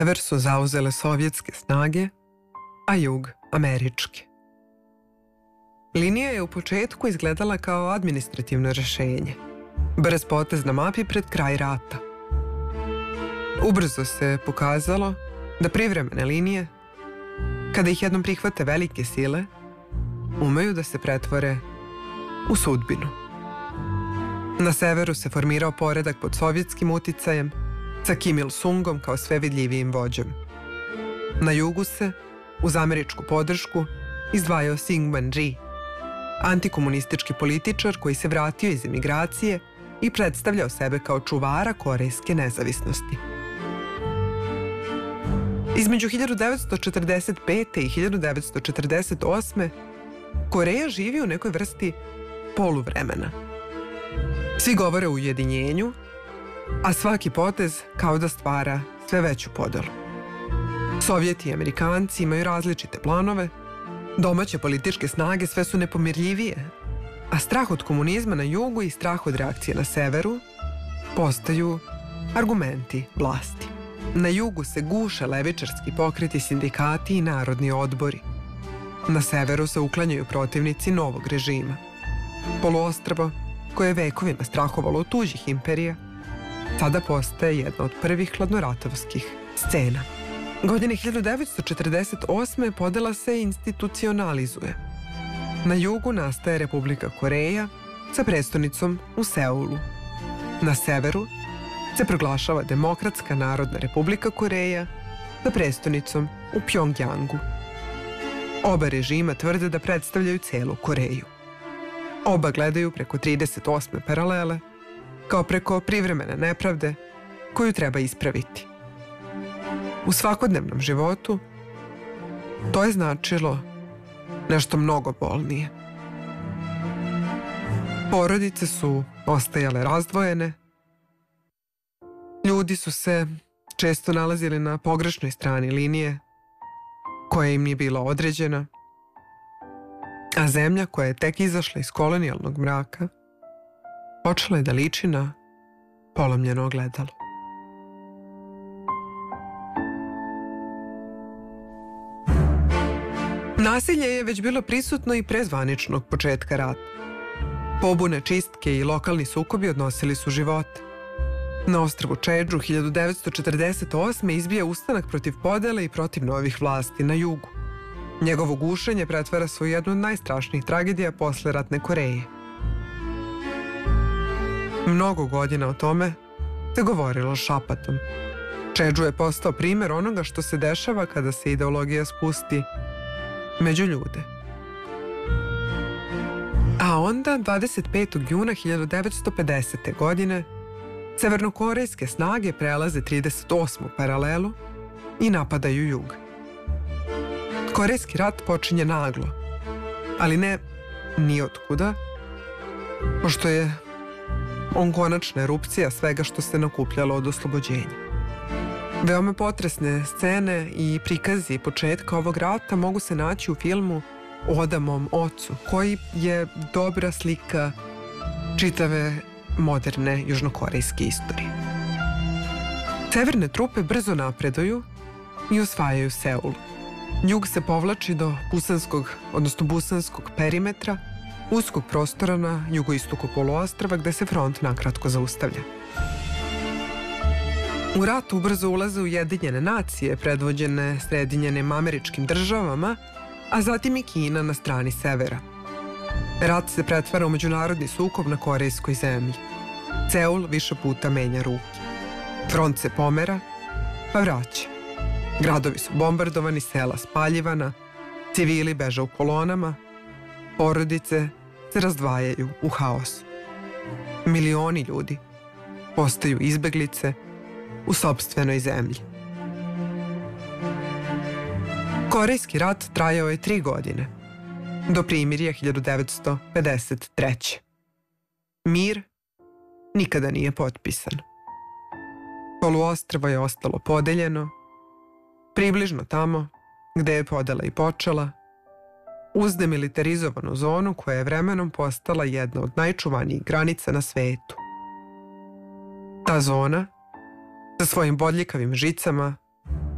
Sever su zauzele sovjetske snage, a jug američke. Linija je u početku izgledala kao administrativno rešenje, brz potez na mapi pred kraj rata. Ubrzo se pokazalo da privremene linije, kada ih jednom prihvate velike sile, umeju da se pretvore u sudbinu. Na severu se formirao poredak pod sovjetskim uticajem, sa Kim Il-sungom kao sve vidljivijim vođom. Na jugu se, uz američku podršku, izdvajao Syngman Rhee, antikomunistički političar koji se vratio iz emigracije i predstavljao sebe kao čuvara korejske nezavisnosti. Između 1945. i 1948. Koreja živi u nekoj vrsti poluvremena. Svi govore o ujedinjenju, a svaki potez kao da stvara sve veću podelu. Sovjeti i Amerikanci imaju različite planove, domaće političke snage sve su nepomirljivije, a strah od komunizma na jugu i strah od reakcije na severu postaju argumenti vlasti. Na jugu se guše levičarski pokreti, sindikati i narodni odbori. Na severu se uklanjaju protivnici novog režima. Poluostrvo, koje je vekovima strahovalo od tuđih imperija, sada postaje jedna od prvih hladnoratovskih scena. Godine 1948. podela se institucionalizuje. Na jugu nastaje Republika Koreja sa prestonicom u Seulu. Na severu se proglašava Demokratska narodna Republika Koreja sa prestonicom u Pjongjangu. Oba režima tvrde da predstavljaju celu Koreju. Oba gledaju preko 38. paralele, kao preko privremene nepravde koju treba ispraviti. U svakodnevnom životu to je značilo nešto mnogo bolnije. Porodice su ostajale razdvojene, ljudi su se često nalazili na pogrešnoj strani linije koja im nije bila određena, a zemlja koja je tek izašla iz kolonijalnog mraka počela je da liči na polomljeno ogledalo. Nasilje je već bilo prisutno i pre zvaničnog početka rata. Pobune, čistke i lokalni sukobi odnosili su živote. Na ostrvu Čedžu 1948. izbija ustanak protiv podele i protiv novih vlasti na jugu. Njegovo gušenje pretvara se u jednu od najstrašnijih tragedija posle ratne Koreje. Mnogo godina o tome se govorilo šapatom. Čedžu je postao primer onoga što se dešava kada se ideologija spusti među ljude. A onda, 25. juna 1950. godine, severnokorejske snage prelaze 38. paralelu i napadaju jug. Korejski rat počinje naglo, ali ne ni otkuda, pošto je on konačna erupcija svega što se nakupljalo od oslobođenja. Veoma potresne scene i prikazi početka ovog rata mogu se naći u filmu Oda mom ocu, koji je dobra slika čitave moderne južnokorejske istorije. Severne trupe brzo napreduju i osvajaju Seul. Jug se povlači do busanskog perimetra, uskog prostora na jugoistoku poluostrva gde se front nakratko zaustavlja. U rat ubrzo ulaze Ujedinjene nacije predvođene Sjedinjenim Američkim Državama, a zatim i Kina na strani severa. Rat se pretvara u međunarodni sukob na korejskoj zemlji. Seul više puta menja ruke. Front se pomera, pa vraća. Gradovi su bombardovani, sela spaljivana, civili beže u kolonama, porodice se razdvajaju u haosu. Milioni ljudi postaju izbeglice u sopstvenoj zemlji. Korejski rat trajao je 3 godine, do primirja 1953. Mir nikada nije potpisan. Poluostrvo je ostalo podeljeno, približno tamo gde je podela i počela, uz demilitarizovanu zonu koja je vremenom postala jedna od najčuvanijih granica na svetu. Ta zona, sa svojim bodljikavim žicama,